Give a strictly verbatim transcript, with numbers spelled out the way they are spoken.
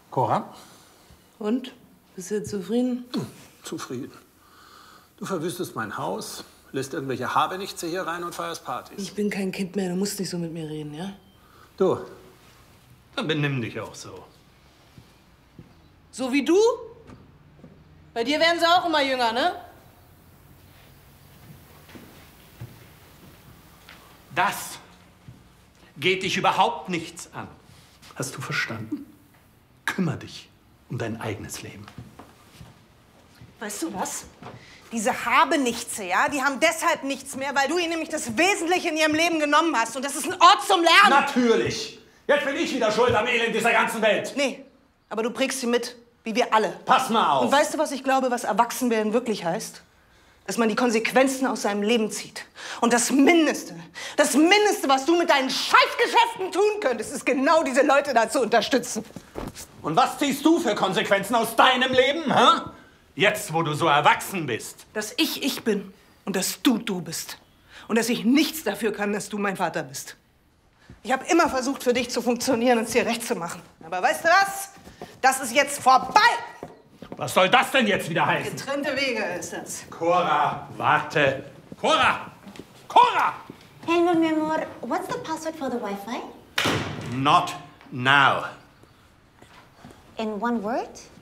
Cora? Und? Bist du zufrieden? Hm, zufrieden. Du verwüstest mein Haus, lässt irgendwelche Habenichtse hier rein und feierst Partys. Ich bin kein Kind mehr, du musst nicht so mit mir reden, ja? Du, dann benimm dich auch so. So wie du? Bei dir werden sie auch immer jünger, ne? Das geht dich überhaupt nichts an. Hast du verstanden? Kümmer dich um dein eigenes Leben. Weißt du was? Diese Habenichtse, ja, die haben deshalb nichts mehr, weil du ihnen nämlich das Wesentliche in ihrem Leben genommen hast. Und das ist ein Ort zum Lernen. Natürlich! Jetzt bin ich wieder schuld am Elend dieser ganzen Welt. Nee, aber du prägst sie mit, wie wir alle. Pass mal auf! Und weißt du, was ich glaube, was Erwachsenwerden wirklich heißt? Dass man die Konsequenzen aus seinem Leben zieht. Und das Mindeste, das Mindeste, was du mit deinen Scheißgeschäften tun könntest, ist genau diese Leute da zu unterstützen. Und was ziehst du für Konsequenzen aus deinem Leben, hä? Jetzt, wo du so erwachsen bist. Dass ich ich bin und dass du du bist. Und dass ich nichts dafür kann, dass du mein Vater bist. Ich habe immer versucht, für dich zu funktionieren und es dir recht zu machen. Aber weißt du was? Das ist jetzt vorbei. Was soll das denn jetzt wieder heißen? Getrennte Wege ist das. Cora, warte. Cora! Cora! Hang on, mi amor. What's the password for the Wi-Fi? Not now. In one word?